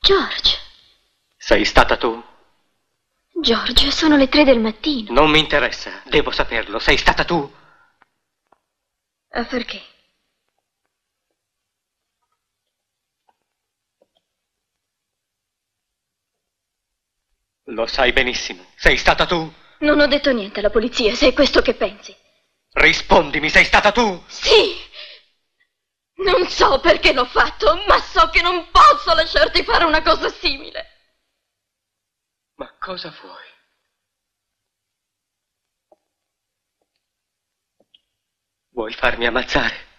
George. Sei stata tu? George, sono le 3 del mattino. Non mi interessa, devo saperlo. Sei stata tu? Perché? Lo sai benissimo. Sei stata tu? Non ho detto niente alla polizia, se è questo che pensi. Rispondimi, sei stata tu? Sì! Non so perché l'ho fatto, ma so che non posso lasciarti fare una cosa simile. Ma cosa vuoi? Vuoi farmi ammazzare?